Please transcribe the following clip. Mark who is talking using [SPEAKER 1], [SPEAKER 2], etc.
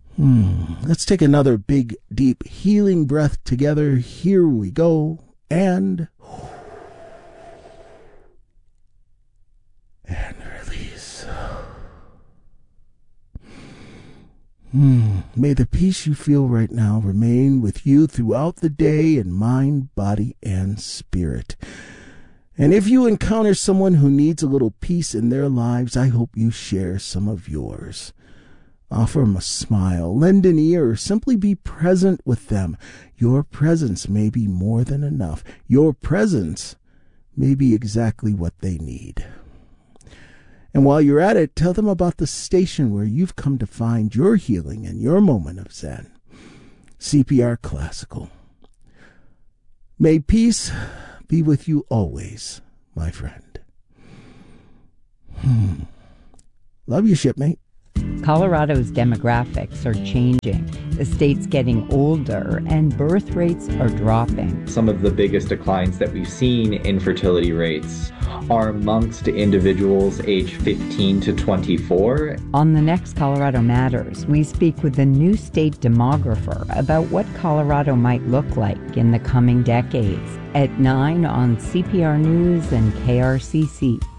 [SPEAKER 1] Let's take another big, deep, healing breath together. Here we go. And release. May the peace you feel right now remain with you throughout the day in mind, body, and spirit. And if you encounter someone who needs a little peace in their lives, I hope you share some of yours. Offer them a smile, lend an ear, or simply be present with them. Your presence may be more than enough. Your presence may be exactly what they need. And while you're at it, tell them about the station where you've come to find your healing and your moment of Zen. CPR Classical. May peace be with you always, my friend. Love you, shipmate.
[SPEAKER 2] Colorado's demographics are changing. The state's getting older and birth rates are dropping.
[SPEAKER 3] Some of the biggest declines that we've seen in fertility rates are amongst individuals age 15 to 24.
[SPEAKER 2] On the next Colorado Matters, we speak with the new state demographer about what Colorado might look like in the coming decades. At 9 on CPR News and KRCC.